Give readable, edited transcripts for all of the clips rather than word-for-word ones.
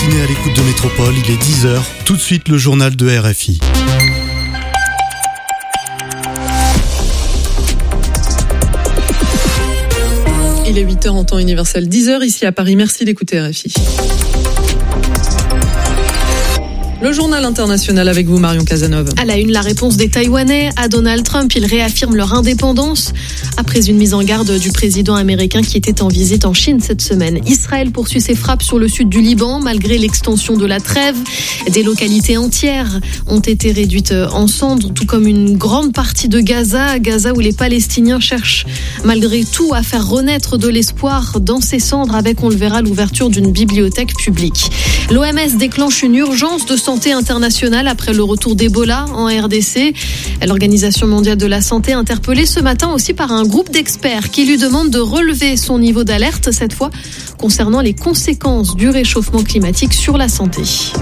matinée à l'écoute de Métropole, il est 10h. Tout de suite, le journal de RFI. Il est 8h en temps universel, 10h ici à Paris. Merci d'écouter RFI. Le journal international avec vous, Marion Cazeneuve. À la une, la réponse des Taïwanais à Donald Trump. Ils réaffirment leur indépendance après une mise en garde du président américain qui était en visite en Chine cette semaine. Israël poursuit ses frappes sur le sud du Liban malgré l'extension de la trêve. Des localités entières ont été réduites en cendres, tout comme une grande partie de Gaza. Gaza où les Palestiniens cherchent malgré tout à faire renaître de l'espoir dans ces cendres avec, on le verra, l'ouverture d'une bibliothèque publique. L'OMS déclenche une urgence de santé internationale après le retour d'Ebola en RDC. L'Organisation mondiale de la santé interpellée ce matin aussi par un groupe d'experts qui lui demande de relever son niveau d'alerte, cette fois concernant les conséquences du réchauffement climatique sur la santé.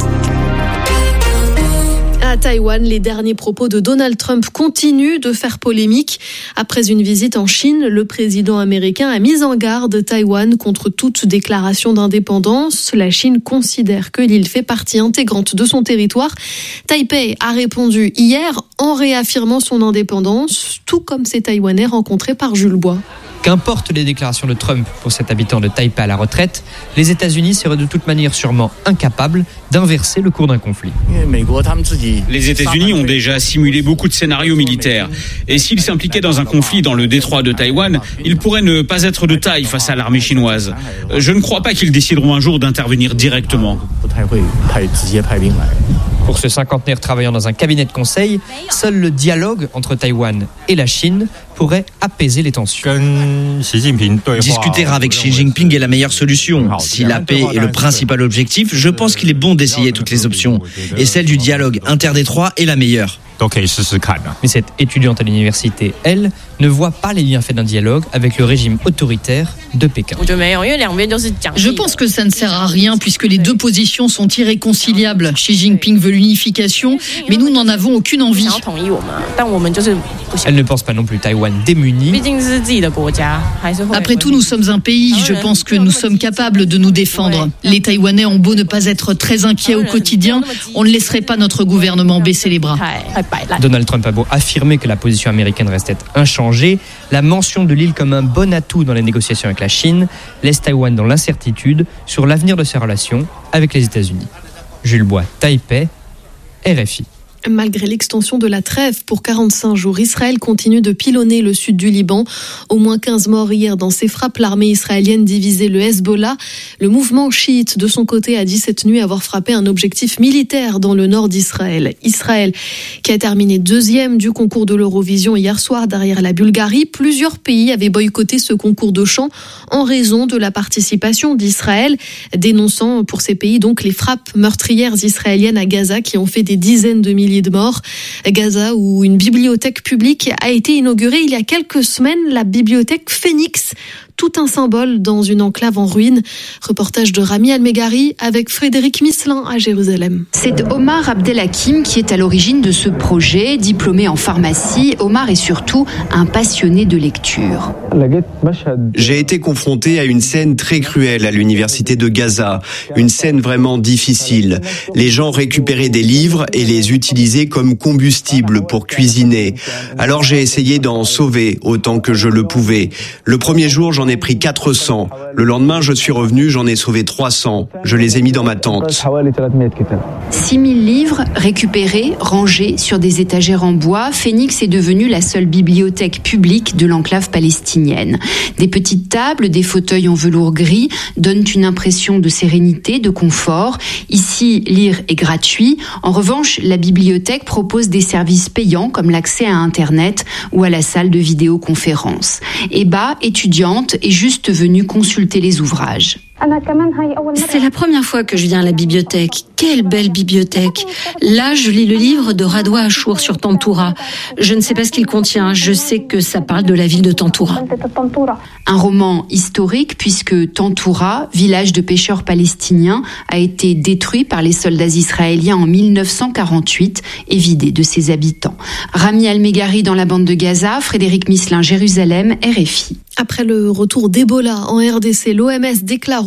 À Taïwan, les derniers propos de Donald Trump continuent de faire polémique. Après une visite en Chine, le président américain a mis en garde Taïwan contre toute déclaration d'indépendance. La Chine considère que l'île fait partie intégrante de son territoire. Taipei a répondu hier en réaffirmant son indépendance, tout comme ces Taïwanais rencontrés par Jules Bois. Qu'importe les déclarations de Trump pour cet habitant de Taipei à la retraite, les États-Unis seraient de toute manière sûrement incapables d'inverser le cours d'un conflit. Les États-Unis ont déjà simulé beaucoup de scénarios militaires. Et s'ils s'impliquaient dans un conflit dans le détroit de Taïwan, ils pourraient ne pas être de taille face à l'armée chinoise. Je ne crois pas qu'ils décideront un jour d'intervenir directement. Pour ce cinquantenaire travaillant dans un cabinet de conseil, seul le dialogue entre Taïwan et la Chine pourrait apaiser les tensions. Discuter avec Xi Jinping est la meilleure solution. Si la paix est le principal objectif, je pense qu'il est bon d'essayer toutes les options. Et celle du dialogue interdétroit est la meilleure. Mais cette étudiante à l'université, elle, ne voit pas les bienfaits d'un dialogue avec le régime autoritaire de Pékin. Je pense que ça ne sert à rien puisque les deux positions sont irréconciliables. Xi Jinping veut l'unification, mais nous n'en avons aucune envie. Elle ne pense pas non plus Taïwan démuni. Après tout, nous sommes un pays. Je pense que nous sommes capables de nous défendre. Les Taïwanais ont beau ne pas être très inquiets au quotidien, on ne laisserait pas notre gouvernement baisser les bras. Donald Trump a beau affirmer que la position américaine restait inchangée, la mention de l'île comme un bon atout dans les négociations avec la Chine laisse Taïwan dans l'incertitude sur l'avenir de ses relations avec les États-Unis. Jules Bois, Taipei, RFI. Malgré l'extension de la trêve pour 45 jours, Israël continue de pilonner le sud du Liban. Au moins 15 morts hier dans ces frappes. L'armée israélienne divisait le Hezbollah. Le mouvement chiite, de son côté, a dit cette nuit avoir frappé un objectif militaire dans le nord d'Israël. Israël, qui a terminé deuxième du concours de l'Eurovision hier soir derrière la Bulgarie. Plusieurs pays avaient boycotté ce concours de chant en raison de la participation d'Israël, dénonçant pour ces pays donc les frappes meurtrières israéliennes à Gaza qui ont fait des dizaines de milliers de morts. Gaza, où une bibliothèque publique a été inaugurée il y a quelques semaines, la bibliothèque Phoenix, tout un symbole dans une enclave en ruine. Reportage de Rami Almegari avec Frédéric Misselin à Jérusalem. C'est Omar Abdelhakim qui est à l'origine de ce projet. Diplômé en pharmacie, Omar est surtout un passionné de lecture. J'ai été confronté à une scène très cruelle à l'université de Gaza. Une scène vraiment difficile. Les gens récupéraient des livres et les utilisaient comme combustible pour cuisiner. Alors j'ai essayé d'en sauver autant que je le pouvais. Le premier jour, j'en ai pris 400. Le lendemain, je suis revenu, j'en ai sauvé 300. Je les ai mis dans ma tente. 6000 livres récupérés, rangés sur des étagères en bois. Phoenix est devenue la seule bibliothèque publique de l'enclave palestinienne. Des petites tables, des fauteuils en velours gris donnent une impression de sérénité, de confort. Ici, lire est gratuit. En revanche, la bibliothèque propose des services payants comme l'accès à Internet ou à la salle de vidéoconférence. Eba, étudiante, est juste venue consulter les ouvrages. C'est la première fois que je viens à la bibliothèque. Quelle belle bibliothèque. Là, je lis le livre de Radoua Achour sur Tantoura. Je ne sais pas ce qu'il contient. Je sais que ça parle de la ville de Tantoura. Un roman historique puisque Tantoura, village de pêcheurs palestiniens, a été détruit par les soldats israéliens en 1948 et vidé de ses habitants. Rami Almegari dans la bande de Gaza, Frédéric Misselin, Jérusalem, RFI. Après le retour d'Ebola en RDC, l'OMS déclare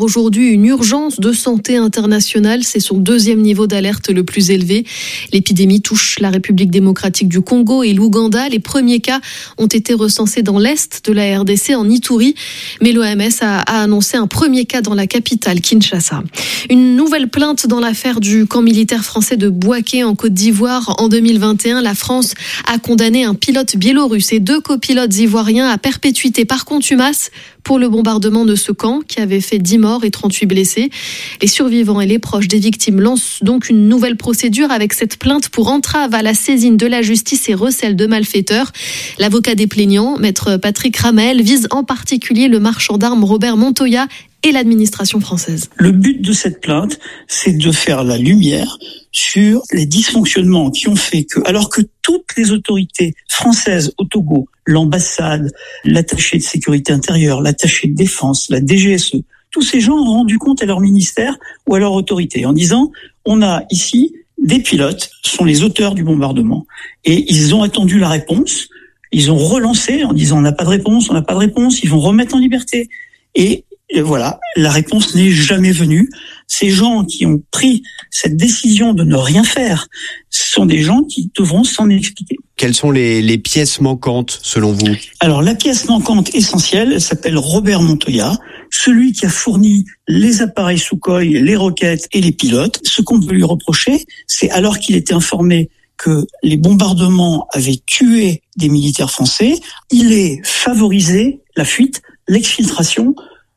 aujourd'hui une urgence de santé internationale. C'est son 2e niveau d'alerte le plus élevé. L'épidémie touche la République démocratique du Congo et l'Ouganda. Les premiers cas ont été recensés dans l'est de la RDC, en Ituri. Mais l'OMS a annoncé un premier cas dans la capitale, Kinshasa. Une nouvelle plainte dans l'affaire du camp militaire français de Bouaké en Côte d'Ivoire. En 2021, la France a condamné un pilote biélorusse et 2 copilotes ivoiriens à perpétuité par contumace pour le bombardement de ce camp qui avait fait 10 morts et 38 blessés. Les survivants et les proches des victimes lancent donc une nouvelle procédure avec cette plainte pour entrave à la saisine de la justice et recel de malfaiteurs. L'avocat des plaignants, maître Patrick Ramel, vise en particulier le marchand d'armes Robert Montoya et l'administration française. Le but de cette plainte, c'est de faire la lumière sur les dysfonctionnements qui ont fait que, alors que toutes les autorités françaises au Togo, l'ambassade, l'attaché de sécurité intérieure, l'attaché de défense, la DGSE, tous ces gens ont rendu compte à leur ministère ou à leur autorité en disant « on a ici des pilotes, sont les auteurs du bombardement ». Et ils ont attendu la réponse, ils ont relancé en disant « on n'a pas de réponse, ils vont remettre en liberté ». Et voilà, la réponse n'est jamais venue. Ces gens qui ont pris cette décision de ne rien faire, ce sont des gens qui devront s'en expliquer. Quelles sont les pièces manquantes, selon vous ? Alors, la pièce manquante essentielle, elle s'appelle Robert Montoya, celui qui a fourni les appareils Sukhoi, les roquettes et les pilotes. Ce qu'on peut lui reprocher, c'est alors qu'il était informé que les bombardements avaient tué des militaires français, il est favorisé la fuite, l'exfiltration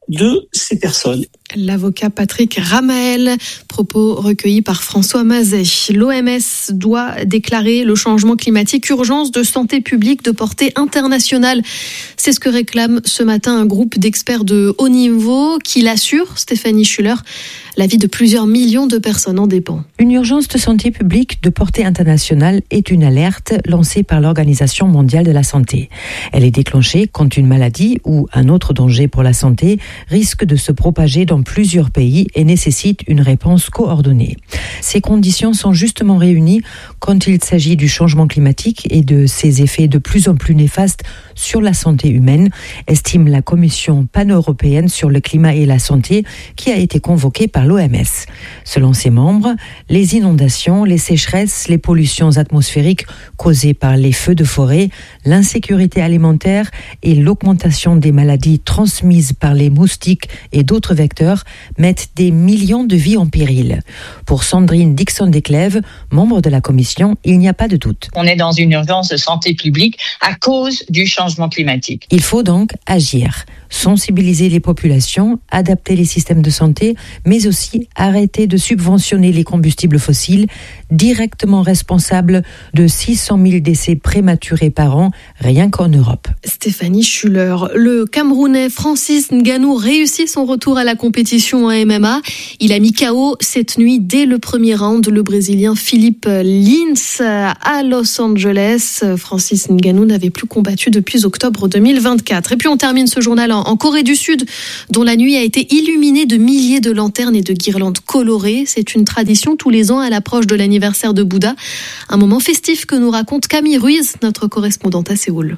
de ces personnes. L'avocat Patrick Ramel, propos recueillis par François Mazet. L'OMS doit déclarer le changement climatique urgence de santé publique de portée internationale. C'est ce que réclame ce matin un groupe d'experts de haut niveau qui l'assure, Stéphanie Schuller. La vie de plusieurs millions de personnes en dépend. Une urgence de santé publique de portée internationale est une alerte lancée par l'Organisation mondiale de la santé. Elle est déclenchée quand une maladie ou un autre danger pour la santé risque de se propager dans plusieurs pays et nécessite une réponse coordonnée. Ces conditions sont justement réunies quand il s'agit du changement climatique et de ses effets de plus en plus néfastes sur la santé humaine, estime la Commission pan-européenne sur le climat et la santé qui a été convoquée par l'OMS. Selon ses membres, les inondations, les sécheresses, les pollutions atmosphériques causées par les feux de forêt, l'insécurité alimentaire et l'augmentation des maladies transmises par les moustiques et d'autres vecteurs mettent des millions de vies en péril. Pour Sandrine Dixon-Desclèves, membre de la Commission, il n'y a pas de doute. On est dans une urgence de santé publique à cause du changement climatique. Il faut donc agir, sensibiliser les populations, adapter les systèmes de santé, mais aussi arrêter de subventionner les combustibles fossiles, directement responsables de 600 000 décès prématurés par an, rien qu'en Europe. Stéphanie Schuller. Le Camerounais Francis Ngannou réussit son retour à la compétition en MMA. Il a mis KO cette nuit dès le premier round le Brésilien Philippe Lins à Los Angeles. Francis Ngannou n'avait plus combattu depuis octobre 2024. Et puis on termine ce journal en Corée du Sud, dont la nuit a été illuminée de milliers de lanternes et de guirlandes colorées. C'est une tradition tous les ans à l'approche de l'anniversaire de Bouddha. Un moment festif que nous raconte Camille Ruiz, notre correspondante à Séoul.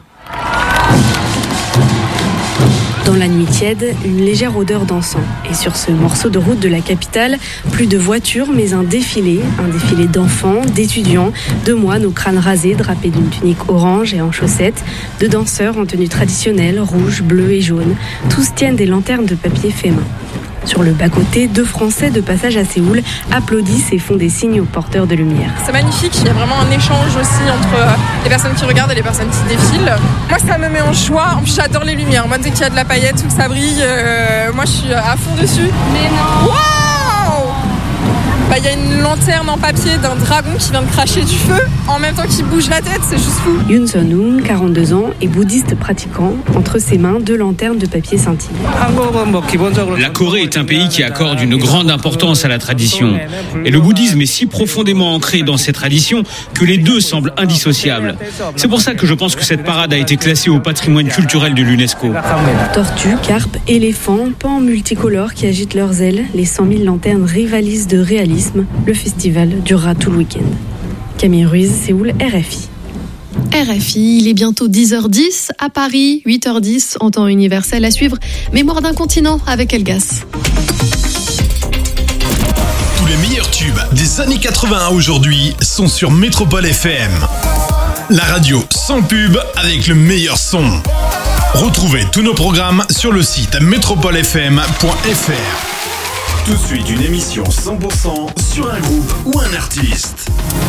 Dans la nuit tiède, une légère odeur d'encens. Et sur ce morceau de route de la capitale, plus de voitures, mais un défilé d'enfants, d'étudiants, de moines au crâne rasé, drapés d'une tunique orange et en chaussettes, de danseurs en tenue traditionnelle, rouge, bleu et jaune. Tous tiennent des lanternes de papier fait main. Sur le bas-côté, 2 Français de passage à Séoul applaudissent et font des signes aux porteurs de lumière. C'est magnifique, il y a vraiment un échange aussi entre les personnes qui regardent et les personnes qui défilent. Moi, ça me met en joie. En plus, j'adore les lumières. Moi, dès qu'il y a de la paillette ou que ça brille, moi, je suis à fond dessus. Mais non! Waouh! Il y a une lanterne en papier d'un dragon qui vient de cracher du feu en même temps qu'il bouge la tête, c'est juste fou. Yoon Sun-hoon, 42 ans, est bouddhiste pratiquant. Entre ses mains, 2 lanternes de papier scintillent. La Corée est un pays qui accorde une grande importance à la tradition. Et le bouddhisme est si profondément ancré dans ces traditions que les deux semblent indissociables. C'est pour ça que je pense que cette parade a été classée au patrimoine culturel de l'UNESCO. Tortues, carpes, éléphants, pans multicolores qui agitent leurs ailes, les 100 000 lanternes rivalisent de réalisme. Le festival durera tout le week-end. Camille Ruiz, Séoul, RFI. RFI, il est bientôt 10h10 à Paris, 8h10 en temps universel. À suivre, Mémoire d'un continent avec Elgas. Tous les meilleurs tubes des années 80 à aujourd'hui sont sur Métropole FM. La radio sans pub avec le meilleur son. Retrouvez tous nos programmes sur le site métropolefm.fr. Tout de suite, une émission 100% sur un groupe ou un artiste.